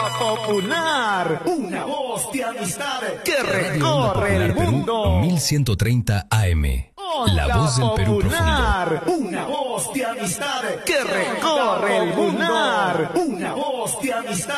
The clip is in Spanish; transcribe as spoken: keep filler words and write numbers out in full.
Popular, una voz de amistad que recorre el Perú, mundo. mil ciento treinta A M. La voz del Perú Popular, profundo. una voz de amistad que recorre el mundo. Una voz de amistad.